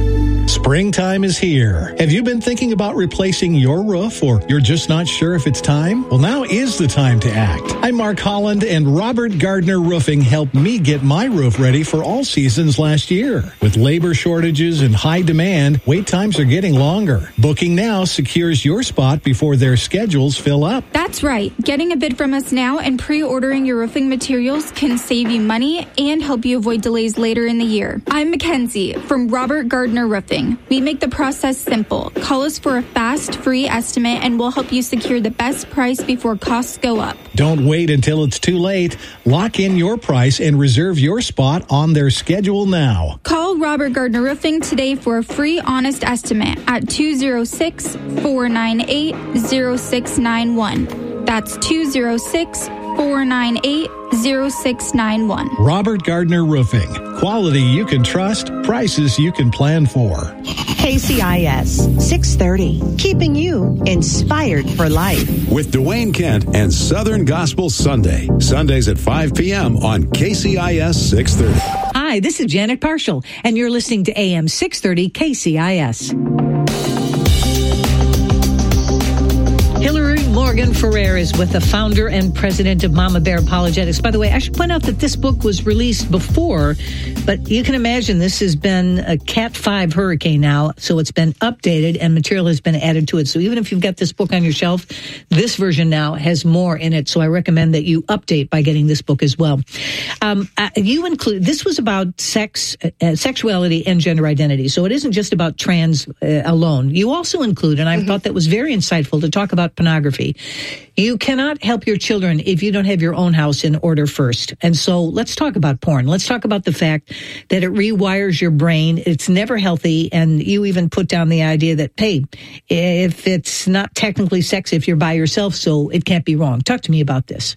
Springtime is here. Have you been thinking about replacing your roof, or you're just not sure if it's time? Well, now is the time to act. I'm Mark Holland, and Robert Gardner Roofing helped me get my roof ready for all seasons last year. With labor shortages and high demand, wait times are getting longer. Booking now secures your spot before their schedules fill up. That's right. Getting a bid from us now and pre-ordering your roofing materials can save you money and help you avoid delays later in the year. I'm Mackenzie from Robert Gardner Roofing. We make the process simple. Call us for a fast, free estimate, and we'll help you secure the best price before costs go up. Don't wait until it's too late. Lock in your price and reserve your spot on their schedule now. Call Robert Gardner Roofing today for a free, honest estimate at two oh six, four nine eight, oh six nine one. That's two oh six, four nine eight, oh six nine one. Robert Gardner Roofing. Quality you can trust, prices you can plan for. K C I S six thirty, keeping you inspired for life. With Dwayne Kent and Southern Gospel Sunday. Sundays at five p.m. on K C I S six thirty. Hi, this is Janet Parshall, and you're listening to A M six thirty K C I S. Hillary Morgan Ferrer is with the founder and president of Mama Bear Apologetics. By the way, I should point out that this book was released before, but you can imagine this has been a Cat five hurricane now, so it's been updated and material has been added to it. So even if you've got this book on your shelf, this version now has more in it. So I recommend that you update by getting this book as well. Um, uh, you include, this was about sex, uh, sexuality and gender identity. So it isn't just about trans uh, alone. You also include, and I mm-hmm. thought that was very insightful to talk about pornography. You cannot help your children if you don't have your own house in order first. And so let's talk about porn. Let's talk about the fact that it rewires your brain. It's never healthy. And you even put down the idea that, hey, if it's not technically sex, if you're by yourself, so it can't be wrong. Talk to me about this.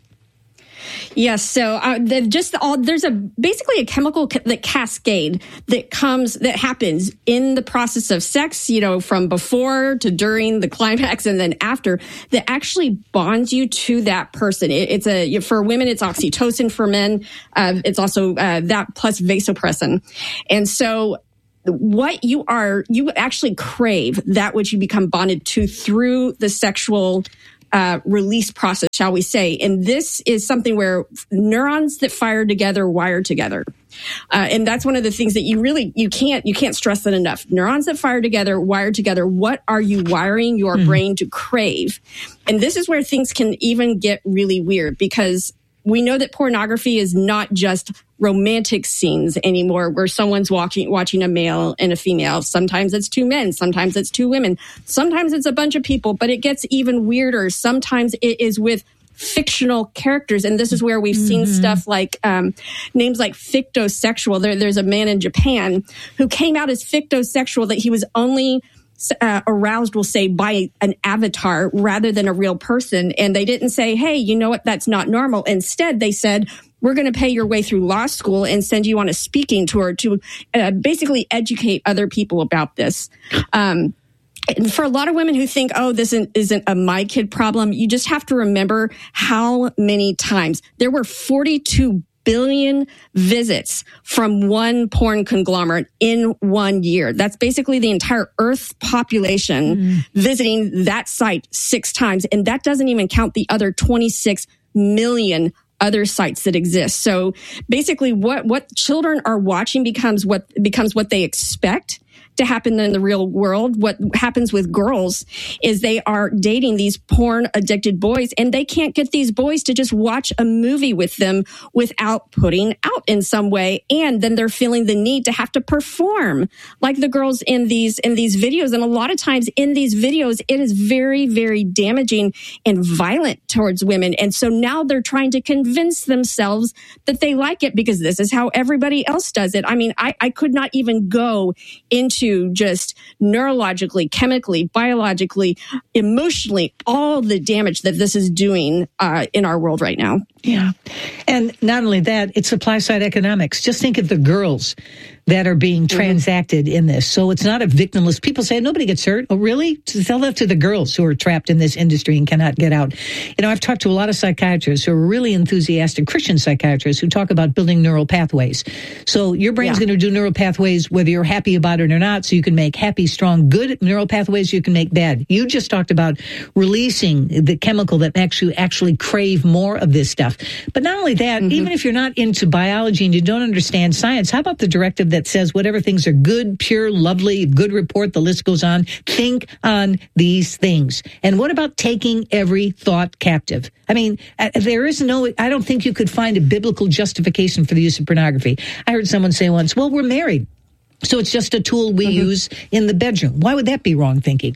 Yes. So uh, just all there's a basically a chemical ca- that cascade that comes that happens in the process of sex, you know, from before to during the climax and then after, that actually bonds you to that person. It, it's a for women, it's oxytocin. For men, uh, it's also uh, that plus vasopressin. And so what you are, you actually crave that which you become bonded to through the sexual Uh, release process, shall we say. And this is something where neurons that fire together wire together. Uh, and that's one of the things that you really, you can't, you can't stress that enough. Neurons that fire together, wire together. What are you wiring your mm. brain to crave? And this is where things can even get really weird, because we know that pornography is not just romantic scenes anymore where someone's watching watching a male and a female. Sometimes it's two men. Sometimes it's two women. Sometimes it's a bunch of people, but it gets even weirder. Sometimes it is with fictional characters. And this is where we've mm-hmm. seen stuff like um, names like fictosexual. There, there's a man in Japan who came out as fictosexual, that he was only Uh, aroused, we'll say, by an avatar rather than a real person. And they didn't say, hey, you know what, that's not normal. Instead, they said, we're going to pay your way through law school and send you on a speaking tour to uh, basically educate other people about this. Um, and for a lot of women who think, oh, this isn't, isn't a my kid problem, you just have to remember how many times there were forty-two billion visits from one porn conglomerate in one year. That's basically the entire Earth population mm. visiting that site six times. And that doesn't even count the other twenty-six million other sites that exist. So basically what, what children are watching becomes what becomes what they expect to happen in the real world. What happens with girls is they are dating these porn addicted boys, and they can't get these boys to just watch a movie with them without putting out in some way. And then they're feeling the need to have to perform like the girls in these, in these videos. And a lot of times in these videos, it is very, very damaging and violent towards women. And so now they're trying to convince themselves that they like it because this is how everybody else does it. I mean, I, I could not even go into just neurologically, chemically, biologically, emotionally, all the damage that this is doing uh, in our world right now. Yeah. And not only that, it's supply side economics. Just think of the girls that are being transacted mm-hmm. in this. So it's not a victimless. People say nobody gets hurt. Oh, really? Tell that to the girls who are trapped in this industry and cannot get out. You know, I've talked to a lot of psychiatrists who are really enthusiastic Christian psychiatrists who talk about building neural pathways. So your brain's yeah. going to do neural pathways whether you're happy about it or not. So you can make happy, strong, good neural pathways. You can make bad. You just talked about releasing the chemical that makes you actually crave more of this stuff. But not only that, mm-hmm. even if you're not into biology and you don't understand science, how about the directive that says whatever things are good, pure, lovely, good report, the list goes on, think on these things. And what about taking every thought captive? I mean, there is no, I don't think you could find a biblical justification for the use of pornography. I heard someone say once, well, we're married, so it's just a tool we mm-hmm. use in the bedroom. Why would that be wrong thinking?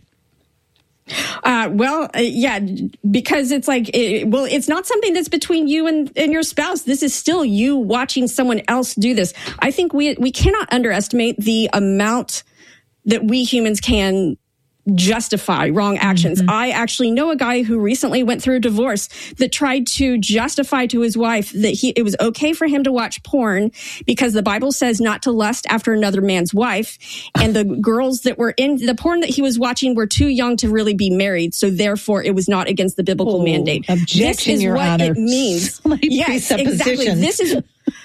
Uh, well, uh, yeah, because it's like, it, well, it's not something that's between you and, and your spouse. This is still you watching someone else do this. I think we, we cannot underestimate the amount that we humans can justify wrong actions. Mm-hmm. I actually know a guy who recently went through a divorce that tried to justify to his wife that he it was okay for him to watch porn because the Bible says not to lust after another man's wife. And the girls that were in the porn that he was watching were too young to really be married. So therefore it was not against the biblical oh, mandate. Objection, this is Your what Honor. It means. So many yes, exactly. This is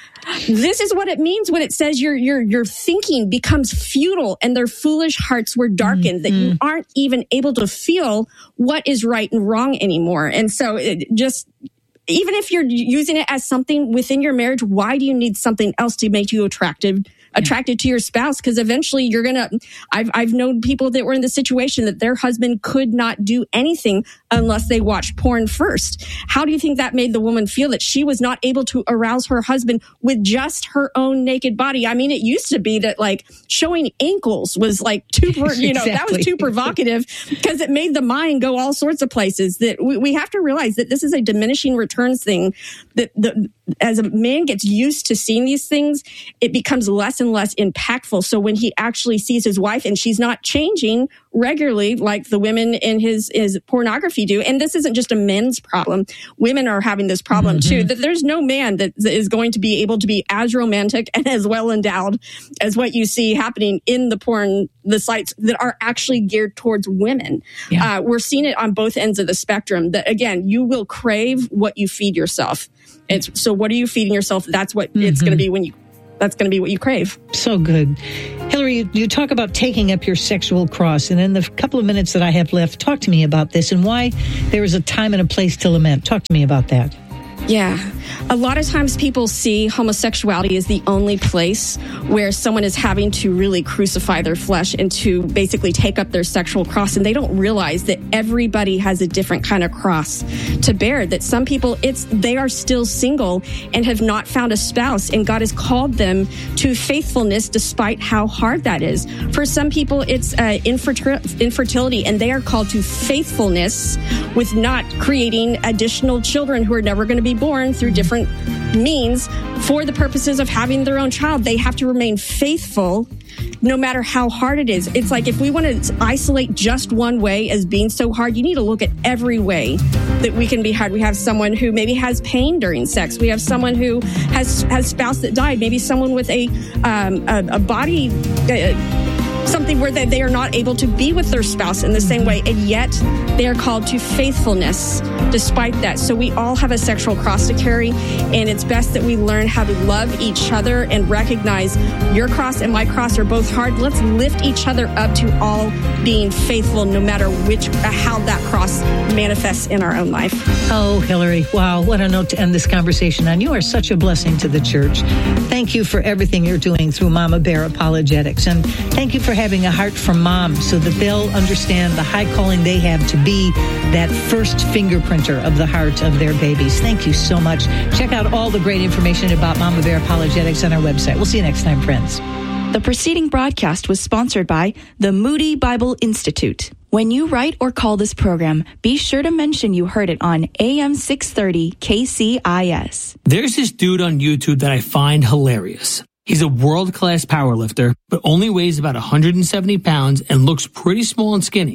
This is what it means when it says your your your thinking becomes futile and their foolish hearts were darkened, mm-hmm. that you aren't even able to feel what is right and wrong anymore. And so it just, even if you're using it as something within your marriage, why do you need something else to make you attractive? attracted to your spouse? Because eventually you're going to, I've, I've known people that were in the situation that their husband could not do anything unless they watched porn first. How do you think that made the woman feel that she was not able to arouse her husband with just her own naked body? I mean, it used to be that like showing ankles was like too, you know, exactly. that was too provocative because it made the mind go all sorts of places. That we, we have to realize that this is a diminishing returns thing, that the, as a man gets used to seeing these things, it becomes less and less impactful. So when he actually sees his wife and she's not changing regularly like the women in his, his pornography do, and this isn't just a men's problem, women are having this problem mm-hmm. too, that there's no man that is going to be able to be as romantic and as well endowed as what you see happening in the porn, the sites that are actually geared towards women. Yeah. Uh, we're seeing it on both ends of the spectrum that, again, you will crave what you feed yourself. It's, so what are you feeding yourself? That's what mm-hmm. it's going to be when you, that's going to be what you crave. So good. Hillary, you, you talk about taking up your sexual cross. And in the couple of minutes that I have left, talk to me about this and why there is a time and a place to lament. Talk to me about that. Yeah. A lot of times people see homosexuality as the only place where someone is having to really crucify their flesh and to basically take up their sexual cross. And they don't realize that everybody has a different kind of cross to bear, that some people, it's they are still single and have not found a spouse. And God has called them to faithfulness despite how hard that is. For some people, it's uh, infertil- infertility, and they are called to faithfulness with not creating additional children who are never going to be born through different means for the purposes of having their own child. They have to remain faithful no matter how hard it is. It's like if we want to isolate just one way as being so hard, you need to look at every way that we can be hard. We have someone who maybe has pain during sex. We have someone who has has spouse that died. Maybe someone with a um, a, a body. Uh, something where they, they are not able to be with their spouse in the same way, and yet they are called to faithfulness despite that. So we all have a sexual cross to carry, and it's best that we learn how to love each other and recognize your cross and my cross are both hard. Let's lift each other up to all being faithful, no matter which how that cross manifests in our own life. Oh, Hillary, wow, what a note to end this conversation on. You are such a blessing to the church. Thank you for everything you're doing through Mama Bear Apologetics, and thank you for having a heart for moms so that they'll understand the high calling they have to be that first fingerprinter of the heart of their babies. Thank you so much. Check out all the great information about Mama Bear Apologetics on our website. We'll see you next time, friends. The preceding broadcast was sponsored by the Moody Bible Institute. When you write or call this program, be sure to mention you heard it on A M six thirty K C I S. There's this dude on YouTube that I find hilarious. He's a world-class powerlifter, but only weighs about one hundred seventy pounds and looks pretty small and skinny.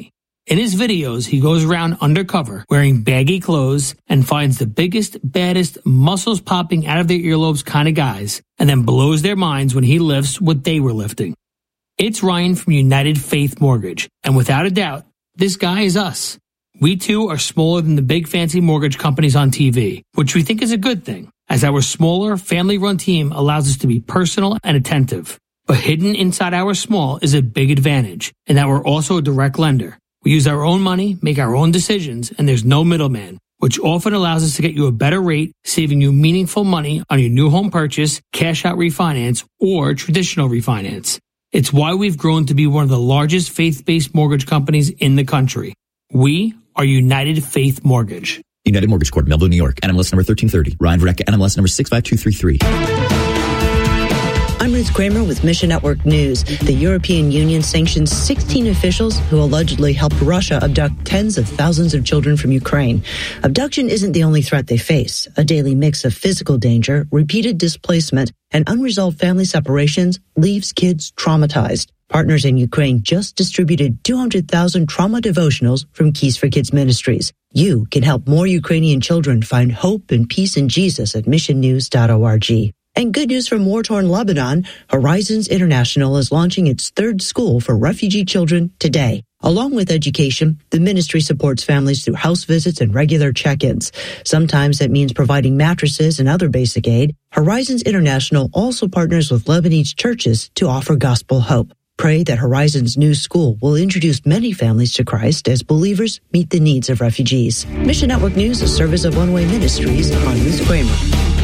In his videos, he goes around undercover wearing baggy clothes and finds the biggest, baddest, muscles popping out of their earlobes kind of guys, and then blows their minds when he lifts what they were lifting. It's Ryan from United Faith Mortgage, and without a doubt, this guy is us. We too are smaller than the big fancy mortgage companies on T V, which we think is a good thing, as our smaller, family-run team allows us to be personal and attentive. But hidden inside our small is a big advantage, in that we're also a direct lender. We use our own money, make our own decisions, and there's no middleman, which often allows us to get you a better rate, saving you meaningful money on your new home purchase, cash-out refinance, or traditional refinance. It's why we've grown to be one of the largest faith-based mortgage companies in the country. We are United Faith Mortgage. United Mortgage Corp, Melville, New York. N M L S number thirteen thirty. Ryan Verrecka, N M L S number six five two three three. I'm Ruth Kramer with Mission Network News. The European Union sanctions sixteen officials who allegedly helped Russia abduct tens of thousands of children from Ukraine. Abduction isn't the only threat they face. A daily mix of physical danger, repeated displacement, and unresolved family separations leaves kids traumatized. Partners in Ukraine just distributed two hundred thousand trauma devotionals from Keys for Kids Ministries. You can help more Ukrainian children find hope and peace in Jesus at mission news dot org. And good news from war-torn Lebanon, Horizons International is launching its third school for refugee children today. Along with education, the ministry supports families through house visits and regular check-ins. Sometimes that means providing mattresses and other basic aid. Horizons International also partners with Lebanese churches to offer gospel hope. Pray that Horizons' new school will introduce many families to Christ as believers meet the needs of refugees. Mission Network News, a service of One Way Ministries. I'm Ruth Kramer.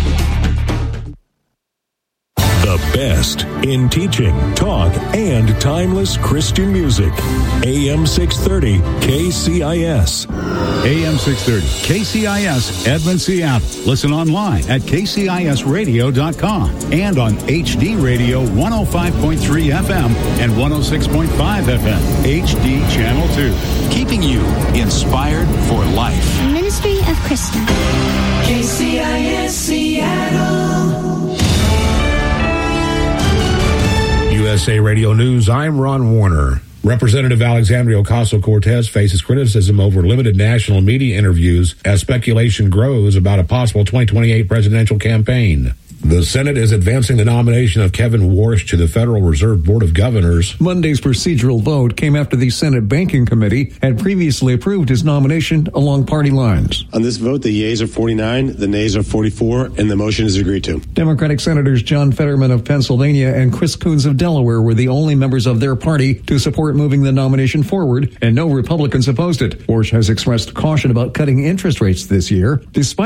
The best in teaching, talk, and timeless Christian music. A M six thirty K C I S. A M six thirty K C I S, Edmond, Seattle. Listen online at K C I S radio dot com and on H D Radio one oh five point three F M and one oh six point five F M. H D Channel two. Keeping you inspired for life. Ministry of Krista. K C I S Seattle. U S A Radio News, I'm Ron Warner. Representative Alexandria Ocasio-Cortez faces criticism over limited national media interviews as speculation grows about a possible twenty twenty-eight presidential campaign. The Senate is advancing the nomination of Kevin Warsh to the Federal Reserve Board of Governors. Monday's procedural vote came after the Senate Banking Committee had previously approved his nomination along party lines. On this vote, the yeas are forty-nine, the nays are forty-four, and the motion is agreed to. Democratic Senators John Fetterman of Pennsylvania and Chris Coons of Delaware were the only members of their party to support moving the nomination forward, and no Republicans opposed it. Warsh has expressed caution about cutting interest rates this year, despite